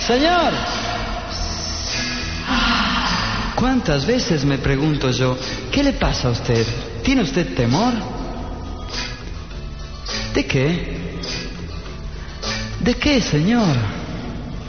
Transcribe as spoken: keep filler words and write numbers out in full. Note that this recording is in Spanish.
Señor. ¿Cuántas veces me pregunto yo, ¿qué le pasa a usted? ¿Tiene usted temor? ¿De qué? ¿De qué, señor?